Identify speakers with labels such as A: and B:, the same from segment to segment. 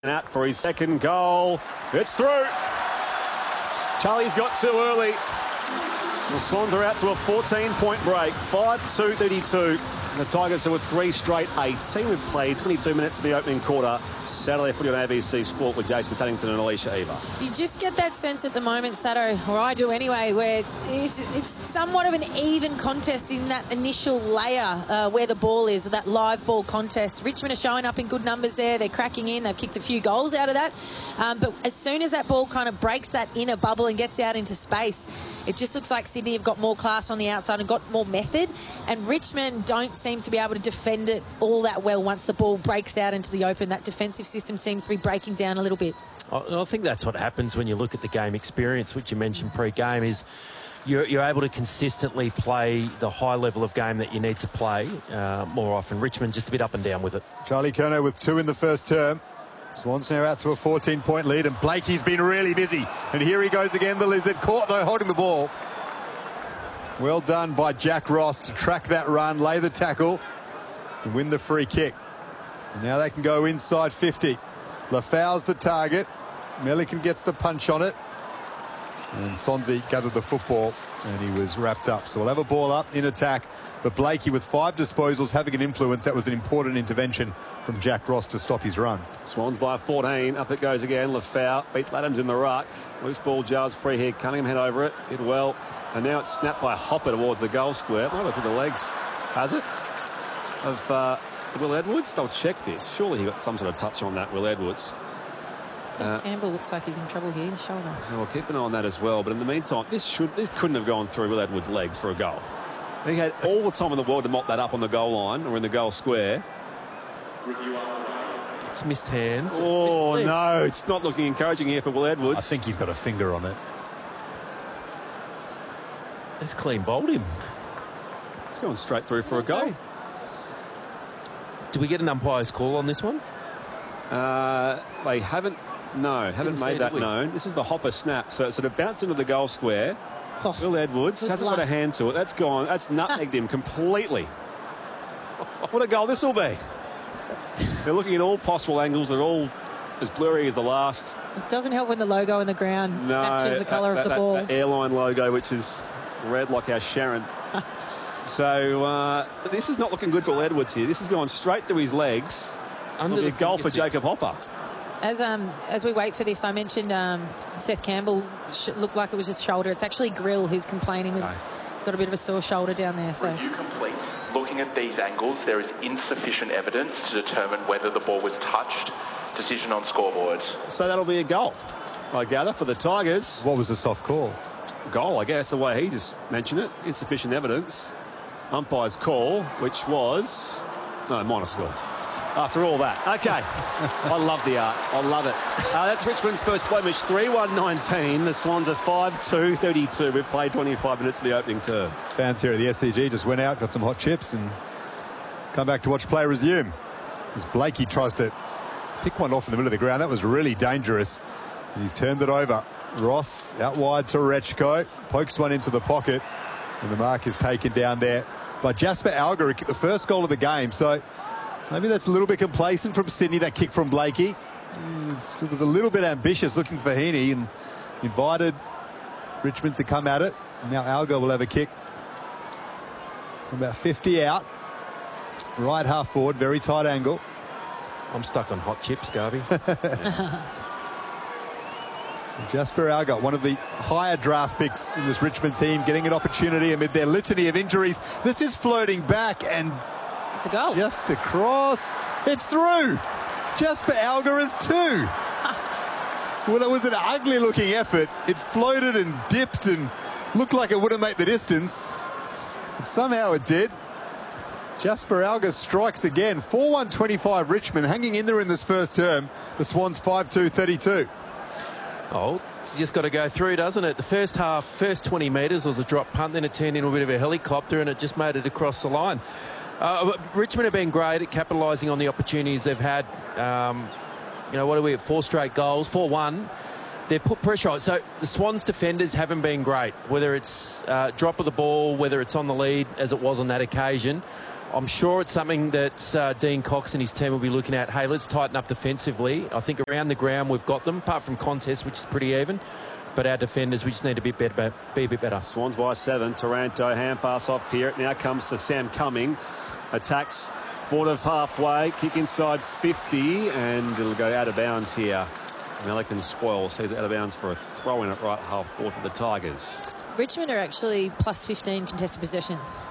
A: Out for his second goal. It's through. Charlie's got too early. The Swans are out to a 14-point break. 5-2-32. The Tigers are with 3 straight 18. We've played 22 minutes in the opening quarter. Saturday footy on ABC Sport with Jason Saddington and Alicia Eva.
B: You just get that sense at the moment, Sato, or I do anyway, where it's somewhat of an even contest in that initial layer where the ball is, that live ball contest. Richmond are showing up in good numbers there. They're cracking in. They've kicked a few goals out of that. But as soon as that ball kind of breaks that inner bubble and gets out into space, it just looks like Sydney have got more class on the outside and got more method. And Richmond don't seem to be able to defend it all that well once the ball breaks out into the open. That defensive system seems to be breaking down a little bit.
C: I think that's what happens when you look at the game experience, which you mentioned pre-game, is you're able to consistently play the high level of game that you need to play more often. Richmond just a bit up and down with it.
D: Charlie Curnow with 2 in the first term. Swans now out to a 14-point lead, and Blakey's been really busy. And here he goes again, the Lizard, caught though, holding the ball. Well done by Jack Ross to track that run, lay the tackle, and win the free kick. And now they can go inside 50. Lafau's the target. Melican gets the punch on it. And Sonzi gathered the football, and he was wrapped up. So we'll have a ball up in attack. But Blakey with 5 disposals having an influence. That was an important intervention from Jack Ross to stop his run.
A: Swans by 14. Up it goes again. Lafau beats Laddams in the ruck. Loose ball, Jars free hit. Cunningham head over it. Did well. And now it's snapped by Hopper towards the goal square. Might have through the legs. Has it? Of Will Edwards? They'll check this. Surely he got some sort of touch on that, Will Edwards.
B: Sam Campbell looks like he's in trouble here. Shoulder.
A: So we'll keep an eye on that as well. But in the meantime, this couldn't have gone through Will Edwards' legs for a goal. He had all the time in the world to mop that up on the goal line or in the goal square.
C: It's missed hands.
A: Oh, no. It's not looking encouraging here for Will Edwards.
D: I think he's got a finger on it.
C: It's clean bowled him.
A: It's going straight through for a goal.
C: Do we get an umpire's call on this one?
A: They haven't made that known. This is the Hopper snap. So it sort of bounced into the goal square. Oh, Will Edwards hasn't got a hand to it. That's gone. That's nutmegged him completely. What a goal this will be. They're looking at all possible angles. They're all as blurry as the last.
B: It doesn't help when the logo on the ground matches the colour of the ball.
A: That airline logo, which is red like our Sharon. So this is not looking good for Will Edwards here. This has gone straight to his legs. Under the goal for Jacob Hopper.
B: As we wait for this, I mentioned Seth Campbell looked like it was his shoulder. It's actually Grill who's complaining. Got a bit of a sore shoulder down there. So.
E: Review complete. Looking at these angles, there is insufficient evidence to determine whether the ball was touched. Decision on scoreboards.
A: So that'll be a goal, I gather, for the Tigers.
D: What was the soft call?
A: Goal, I guess, the way he just mentioned it. Insufficient evidence. Umpire's call, which was... No, minor scored. After all that. Okay. I love the art. I love it. That's Richmond's first blemish. 3-1-19. The Swans are 5-2-32. We've played 25 minutes in the opening term.
D: Fans here at the SCG just went out, got some hot chips, and come back to watch play resume. As Blakey tries to pick one off in the middle of the ground. That was really dangerous. And he's turned it over. Ross out wide to Rechko. Pokes one into the pocket. And the mark is taken down there by Jasper Alger, who kicked the first goal of the game. So maybe that's a little bit complacent from Sydney, that kick from Blakey. It was a little bit ambitious looking for Heaney and invited Richmond to come at it. And now Alger will have a kick from about 50 out. Right half forward, very tight angle.
C: I'm stuck on hot chips, Garvey.
D: Jasper Alger, one of the higher draft picks in this Richmond team, getting an opportunity amid their litany of injuries. This is floating back and
B: it's a goal.
D: Just across. It's through. Jasper Alger is 2. Well, it was an ugly looking effort. It floated and dipped and looked like it wouldn't make the distance. And somehow it did. Jasper Alger strikes again. 4-1-25 Richmond, hanging in there in this first term. The Swans 5-2-32.
C: Oh, it's just got to go through, doesn't it? The first half, first 20 metres was a drop punt, then it turned into a bit of a helicopter and it just made it across the line. Richmond have been great at capitalising on the opportunities they've had. What are we at? 4 straight goals, 4-1. They've put pressure on. So the Swans defenders haven't been great, whether it's drop of the ball, whether it's on the lead, as it was on that occasion. I'm sure it's something that Dean Cox and his team will be looking at. Hey, let's tighten up defensively. I think around the ground we've got them, apart from contest, which is pretty even. But our defenders, we just need to be a bit better.
A: Swans by 7. Taranto, hand pass off here. It now comes to Sam Cumming. Attacks forward of halfway. Kick inside 50. And it'll go out of bounds here. Melican Spoil sees it out of bounds for a throw in at right half forward for the Tigers.
B: Richmond are actually plus 15 contested possessions.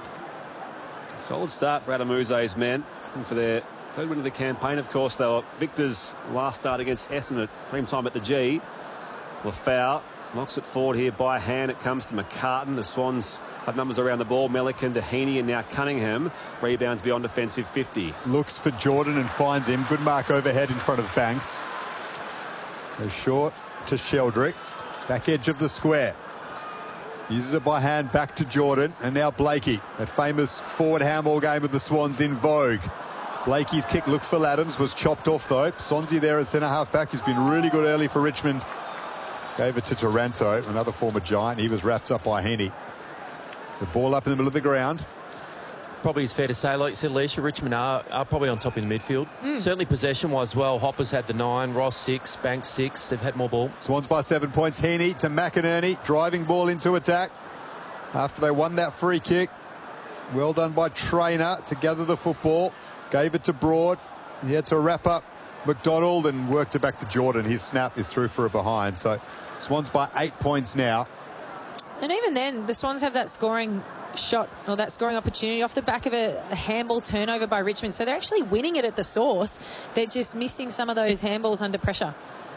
A: Solid start for Adamuse's men. Looking for their third win of the campaign. Of course, they were victors last start against Essendon at cream time at the G. Lafau knocks it forward here by hand. It comes to McCartan. The Swans have numbers around the ball. Melican to Heaney and now Cunningham. Rebounds beyond defensive 50.
D: Looks for Jordan and finds him. Good mark overhead in front of Banks. Goes short to Sheldrick. Back edge of the square. Uses it by hand back to Jordan. And now Blakey. That famous forward handball game of the Swans in vogue. Blakey's kick looked for Laddams. Was chopped off though. Sonsie there at centre half back has been really good early for Richmond. Gave it to Taranto, another former Giant. He was wrapped up by Heaney. So ball up in the middle of the ground.
C: Probably it's fair to say, like you said, Alicia, Richmond are probably on top in the midfield. Certainly possession-wise well. Hoppers had the 9, Ross 6, Banks 6. They've had more ball.
D: Swans by 7 points. Heaney to McInerney. Driving ball into attack after they won that free kick. Well done by Trainer to gather the football. Gave it to Broad. He had to wrap up McDonald and worked it back to Jordan. His snap is through for a behind. So Swans by 8 points now.
B: And even then, the Swans have that scoring shot or that scoring opportunity off the back of a handball turnover by Richmond. So they're actually winning it at the source. They're just missing some of those handballs under pressure.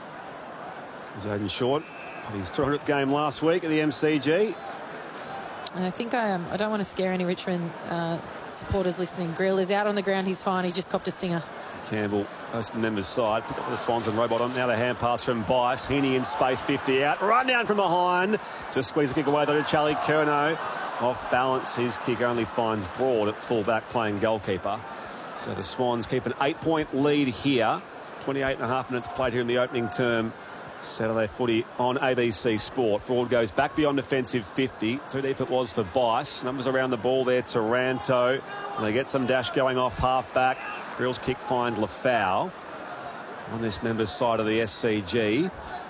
A: Jaden Short, his 200th game last week at the MCG.
B: And I think I don't want to scare any Richmond supporters listening. Grill is out on the ground. He's fine. He just copped a stinger. Campbell, most members' side, pick up the Swans and Rowbottom. Now the hand pass from Bice. Heaney in space, 50 out. Run down from behind. Just squeeze the kick away there to Charlie Curnow. Off balance, his kick only finds Broad at full-back playing goalkeeper. So the Swans keep an 8-point lead here. 28.5 minutes played here in the opening term. Saturday footy on ABC Sport. Broad goes back beyond defensive 50. Too deep it was for Bice. Numbers around the ball there, Taranto. And they get some dash going off half-back. Grill's kick finds Lafau on this member's side of the SCG.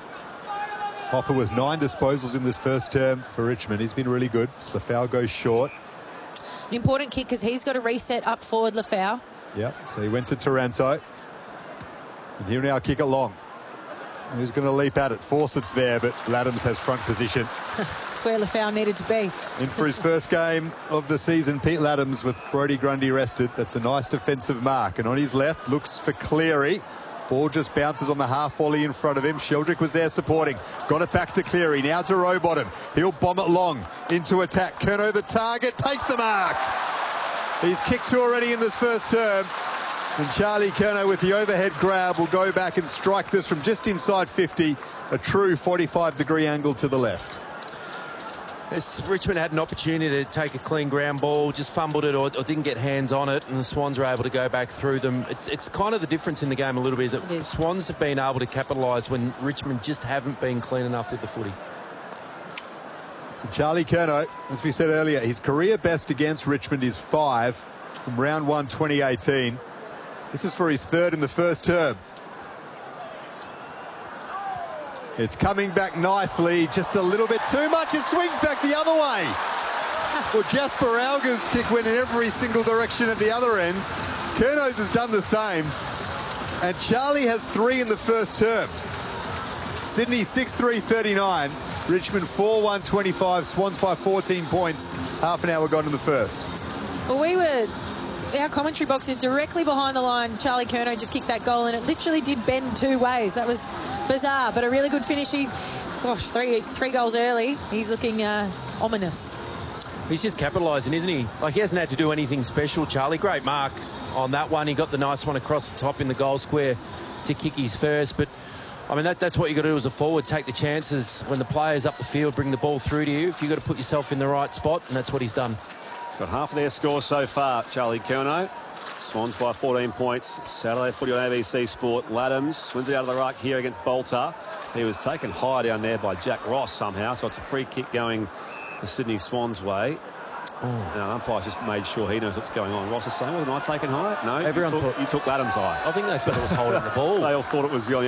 D: Hopper with 9 disposals in this first term for Richmond. He's been really good. Lafau goes short.
B: An important kick because he's got to reset up forward, Lafau.
D: Yep, so he went to Taranto. And he'll now kick it long. Who's going to leap at it? Fawcett's there, but Laddams has front position.
B: That's where Lafau needed to be.
D: In for his first game of the season, Pete Laddams with Brodie Grundy rested. That's a nice defensive mark. And on his left, looks for Cleary. Ball just bounces on the half volley in front of him. Sheldrick was there supporting. Got it back to Cleary. Now to Rowbottom. He'll bomb it long into attack. Curnow the target. Takes the mark. He's kicked 2 already in this first term. And Charlie Curnow with the overhead grab will go back and strike this from just inside 50. A true 45-degree angle to the left.
C: Richmond had an opportunity to take a clean ground ball, just fumbled it or didn't get hands on it, and the Swans were able to go back through them. It's kind of the difference in the game a little bit, is that the Swans have been able to capitalise when Richmond just haven't been clean enough with the footy.
D: So Charlie Curnow, as we said earlier, his career best against Richmond is 5 from round 1 2018. This is for his 3rd in the first term. It's coming back nicely, just a little bit too much. It swings back the other way. Well, Jasper Alga's kick went in every single direction at the other ends. Curnow's has done the same. And Charlie has 3 in the first term. Sydney 6-3-39. Richmond 4-1-25. Swans by 14 points. Half an hour gone in the first.
B: Well, our commentary box is directly behind the line. Charlie Curnow just kicked that goal and it literally did bend 2 ways. That was bizarre, but a really good finish. Three goals early. He's looking ominous.
C: He's just capitalising, isn't he? Like, he hasn't had to do anything special, Charlie. Great mark on that one. He got the nice one across the top in the goal square to kick his first. But, I mean, that's what you've got to do as a forward. Take the chances when the player's up the field, bring the ball through to you. If you've got to put yourself in the right spot, and that's what he's done.
A: He's got half of their score so far, Charlie Curnow. Swans by 14 points. Saturday footy on ABC Sport. Laddams wins it out of the ruck here against Bolter. He was taken high down there by Jack Ross somehow, so it's a free kick going the Sydney Swans way. No, umpire's just made sure he knows what's going on. Ross is saying, wasn't I taken high? No,
C: Everyone
A: you took Ladham's high.
C: I think they said it was holding the ball.
A: They all thought it was the